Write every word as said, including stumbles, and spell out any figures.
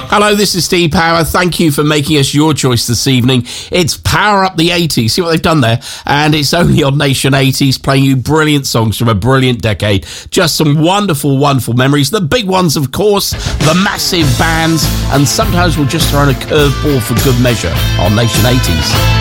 Hello, this is Steve Power. Thank you for making us your choice this evening. It's Power Up the eighties. See what they've done there? And it's only on Nation eighties, playing you brilliant songs from a brilliant decade. Just some wonderful, wonderful memories. The big ones, of course, the massive bands, and sometimes we'll just throw in a curveball for good measure on Nation eighties.